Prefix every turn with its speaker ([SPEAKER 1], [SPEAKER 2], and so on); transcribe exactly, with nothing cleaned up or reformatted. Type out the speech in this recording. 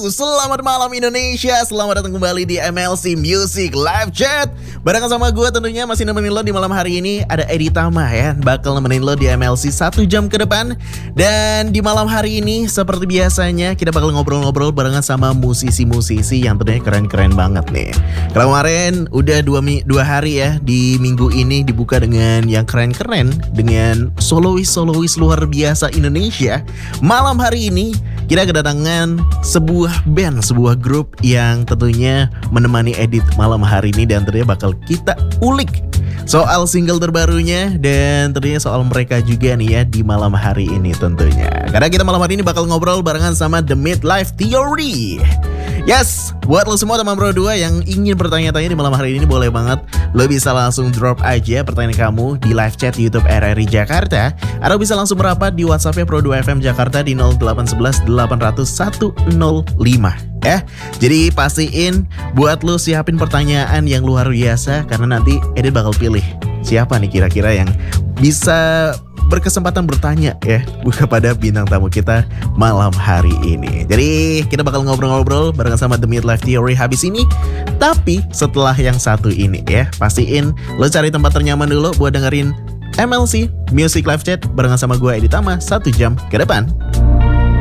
[SPEAKER 1] selamat malam Indonesia. Selamat datang kembali di M L C Music Live Chat. Barengan sama gue tentunya masih nemenin lo di malam hari ini. Ada Edi Tama ya, bakal nemenin lo di M L C satu jam ke depan. Dan di malam hari ini seperti biasanya kita bakal ngobrol-ngobrol barengan sama musisi-musisi yang tentunya keren-keren banget nih. Kalau kemarin udah dua, dua hari ya, di minggu ini dibuka dengan yang keren-keren, dengan solois-solois luar biasa Indonesia. Malam hari ini kita kedatangan sebuah band, sebuah grup yang tentunya menemani Edit malam hari ini. Dan tentunya bakal kita ulik soal single terbarunya dan tentunya soal mereka juga nih ya di malam hari ini tentunya. Karena kita malam hari ini bakal ngobrol barengan sama The Midlife Theory. Yes, buat lo semua teman Pro dua yang ingin bertanya-tanya di malam hari ini, boleh banget lo bisa langsung drop aja pertanyaan kamu di live chat YouTube R R I Jakarta, atau bisa langsung merapat di WhatsAppnya Pro dua F M Jakarta di nol delapan satu satu delapan nol nol satu nol lima. Ya, jadi pastiin buat lo siapin pertanyaan yang luar biasa, karena nanti Edit bakal pilih siapa nih kira-kira yang bisa berkesempatan bertanya ya kepada bintang tamu kita malam hari ini. Jadi kita bakal ngobrol-ngobrol barengan sama The Midlife Theory habis ini. Tapi setelah yang satu ini ya, pastiin lo cari tempat ternyaman dulu buat dengerin M L C Music Live Chat barengan sama gue Edi Tama satu jam ke depan.